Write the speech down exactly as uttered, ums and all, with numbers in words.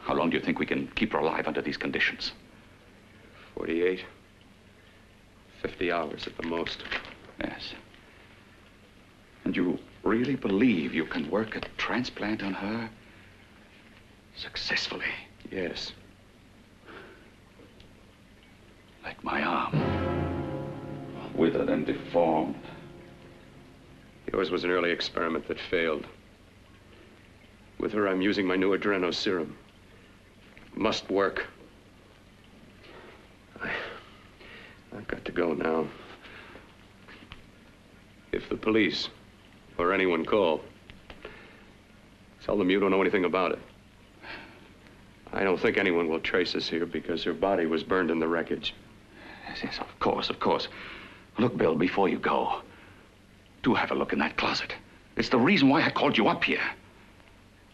How long do you think we can keep her alive under these conditions? forty-eight. fifty hours at the most. Yes. And you really believe you can work a transplant on her successfully? Yes. Like my arm. Withered and deformed. Yours was an early experiment that failed. With her, I'm using my new adreno serum. Must work. I, I've got to go now. If the police or anyone call, tell them you don't know anything about it. I don't think anyone will trace us here because her body was burned in the wreckage. Yes, yes, of course, of course. Look, Bill, before you go, do have a look in that closet. It's the reason why I called you up here.